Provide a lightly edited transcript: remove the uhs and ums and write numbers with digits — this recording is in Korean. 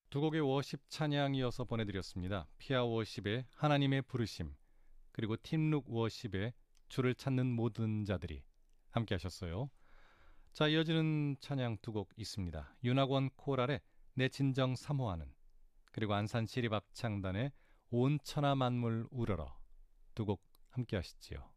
두 곡의 워십 찬양 이어서 보내드렸습니다. 피아 워십의 하나님의 부르심, 그리고 팀룩 워십의 주를 찾는 모든 자들이 함께 하셨어요. 자, 이어지는 찬양 두 곡 있습니다. 윤학원 코랄의 내 진정 사모하는, 그리고 안산 시립합창단의 온 천하 만물 우러러, 두 곡 함께 하시지요.